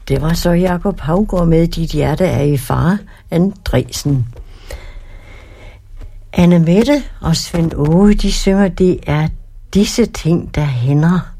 Det var så Jakob Haugaard med Dit hjerte er i fare, Andresen. Anne Mette og Svend Åge, de synger, det er disse ting, der hænder.